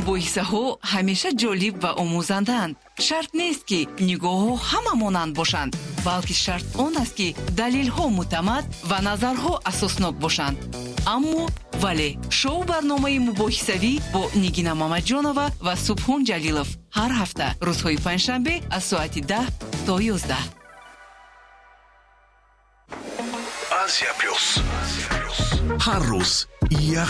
мубоҳисаҳо ҳамеша ҷолиб ва омӯзандаанд. шарт нест ки нигоҳҳо ҳама монанд бошанд, балки шарт он аст ки далелҳо муътамад ва назарҳо асоснок бошанд. аммо вале шоу барномаи мубоҳисавӣ бо Нигина Мамаҷонова ва Субҳон Ҷалилов ҳар ҳафта рӯзҳои панҷшанбе аз соати 10 то 11. Азия плюс. Ҳар рӯз